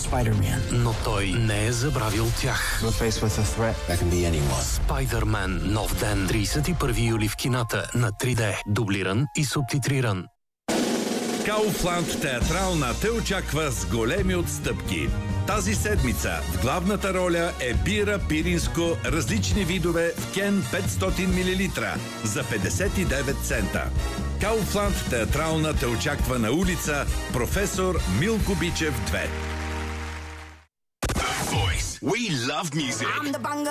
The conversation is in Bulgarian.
Spider-Man. Но той не е забравил тях. We're faced with a threat that can be anyone. Spider-Man – Нов ден. 31 юли в кината на 3D. Дублиран и субтитриран. Kaufland театрална те очаква с големи отстъпки. Тази седмица в главната роля е бира пиринско, различни видове в кен 500 мл за 59 цента. Kaufland театрална те очаква на улица Професор Милко Бичев 2. We love music.